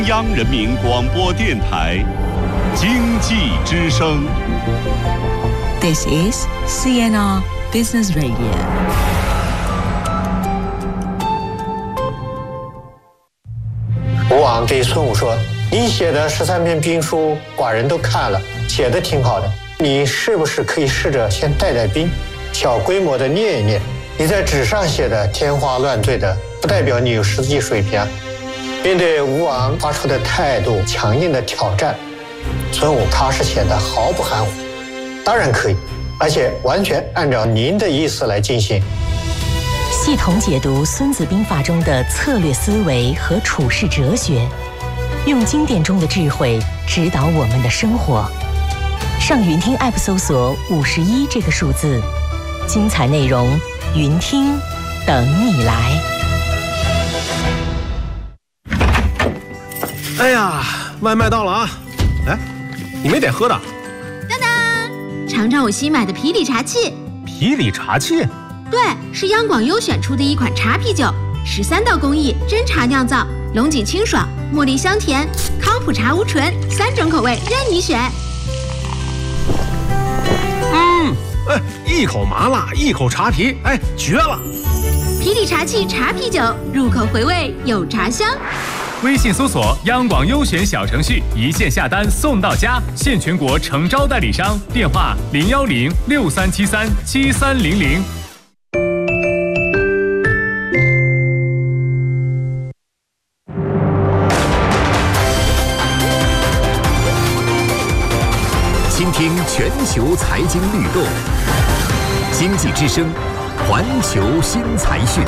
央人民广播电台经济之声。 This is CNR Business Radio。 吴王对孙武说：“你写的13篇兵书，寡人都看了，写的挺好的。你是不是可以试着先带兵，小规模的练一练？你在纸上写的天花乱坠的，不代表你有实际水平啊。”面对吴王发出的态度强硬的挑战，孙武踏实写的毫不含糊：“当然可以，而且完全按照您的意思来进行。” 系统解读《孙子兵法》中的策略思维和处世哲学，用经典中的智慧指导我们的生活。上云听 App 搜索51这个数字，精彩内容云听等你来。 哎呀，外卖到了啊！哎，你没点喝的？ 当当，尝尝我新买的皮里茶器。 皮里茶器？ 对，是央广优选出的一款茶啤酒，13道工艺真茶酿造，龙井清爽，茉莉香甜，康普茶无醇，3种口味任你选。 一口麻辣，一口茶皮，哎，绝了！ 皮里茶器茶啤酒，入口回味有茶香。 微信搜索央广优选小程序，一键下单送到家，现全国诚招代理商，电话01063737300。 倾听全球财经律动，经济之声，环球新财讯。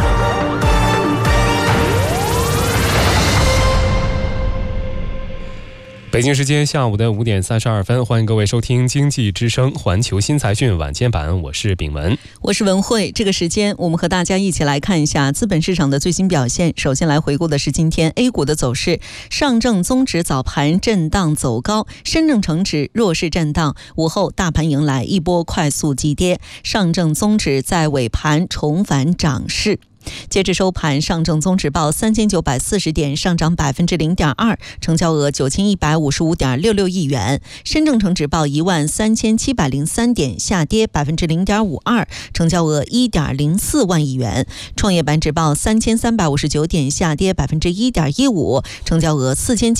北京时间下午的5点32分，欢迎各位收听经济之声环球新财讯晚间版，我是炳文， 我是文慧。这个时间我们和大家一起来看一下资本市场的最新表现。首先来回顾的是今天 A 股的走势，上证综指早盘震荡走高，深证成指弱势震荡，午后大盘迎来一波快速急跌，上证综指在尾盘重返涨势。截至收盘，上证综指报3940点，上涨0.2%，成交额9155.66亿元；深证成指报13703点，下跌0.52%，成交额1.04万亿元；创业板指报3359点，下跌1.15%，成交额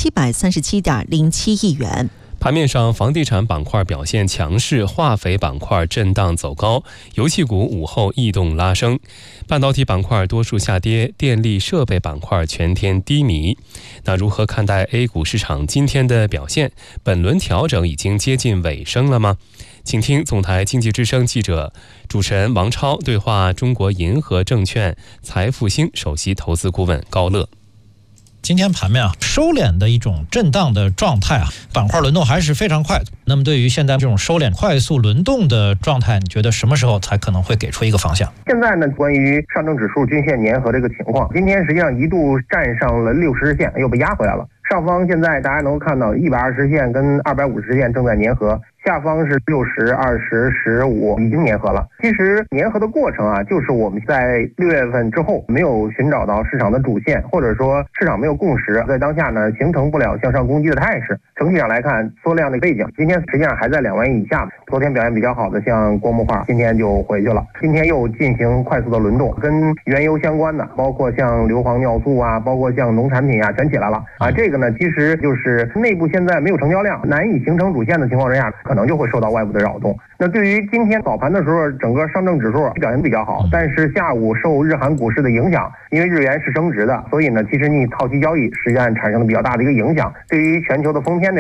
4737.07亿元。 盘面上，房地产板块表现强势，化肥板块震荡走高，油气股午后异动拉升，半导体板块多数下跌，电力设备板块全天低迷。那如何看待 A 股市场今天的表现？本轮调整已经接近尾声了吗？请听总台经济之声记者主持人王超对话中国银河证券财富兴首席投资顾问高乐。 今天盘面收敛的一种震荡的状态板块轮动还是非常快。那么对于现在这种收敛快速轮动的状态，你觉得什么时候才可能会给出一个方向？ 现在呢，关于上证指数均线粘合这个情况，今天实际上一度站上了60日线，又被压回来了。上方现在大家能够看到120线跟250线正在粘合，下方是60、20、15已经粘合了。其实粘合的过程就是我们在6月份之后没有寻找到市场的主线，或者说市场没有共识，在当下呢形成不了向上攻击的态势。整体上来看，缩量的背景，今天实际上还在2万亿以下。昨天表现比较好的像光木化，今天就回去了。今天又进行快速的轮动，跟原油相关的，包括像硫磺尿素包括像农产品全起来了这个呢其实就是内部现在没有成交量，难以形成主线的情况之下，可能就会受到外部的扰动。那对于今天早盘的时候，整个上证指数表现比较好，但是下午受日韩股市的影响，因为日元是升值的，所以呢其实你套期交易实际上产生了比较大的一个影响，对于全球的封天的